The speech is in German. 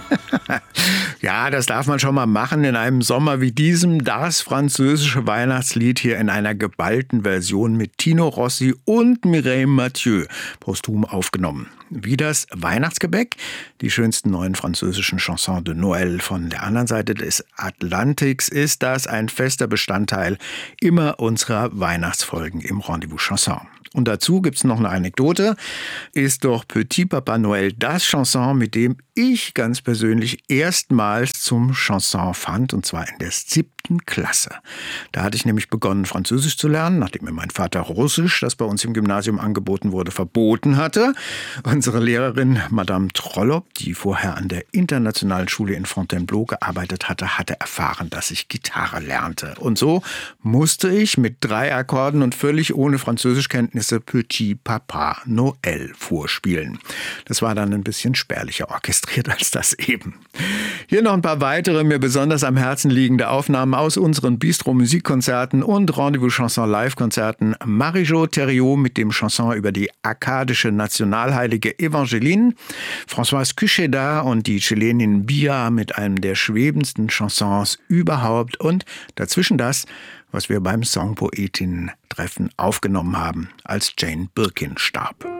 Ja, das darf man schon mal machen in einem Sommer wie diesem. Das französische Weihnachtslied hier in einer geballten Version mit Tino Rossi und Mireille Mathieu posthum aufgenommen. Wie das Weihnachtsgebäck, die schönsten neuen französischen Chansons de Noël von der anderen Seite des Atlantiks, ist das ein fester Bestandteil immer unserer Weihnachtsfolgen im Rendezvous Chanson. Und dazu gibt's noch eine Anekdote. Ist doch Petit Papa Noël das Chanson, mit dem ich ganz persönlich erstmals zum Chanson fand, und zwar in der 7. Klasse. Da hatte ich nämlich begonnen, Französisch zu lernen, nachdem mir mein Vater Russisch, das bei uns im Gymnasium angeboten wurde, verboten hatte. Unsere Lehrerin Madame Trollop, die vorher an der internationalen Schule in Fontainebleau gearbeitet hatte, hatte erfahren, dass ich Gitarre lernte. Und so musste ich mit 3 Akkorden und völlig ohne Französischkenntnisse Petit Papa Noël vorspielen. Das war dann ein bisschen spärlicher orchestriert als das eben. Hier noch ein paar weitere, mir besonders am Herzen liegende Aufnahmen aus unseren Bistro-Musikkonzerten und Rendezvous-Chanson-Live-Konzerten. Marie-Jo Thériault mit dem Chanson über die akkadische Nationalheilige Evangeline, Françoise Cucheda und die Chilenin Bia mit einem der schwebendsten Chansons überhaupt und dazwischen das, was wir beim Songpoetinnen-Treffen aufgenommen haben, als Jane Birkin starb.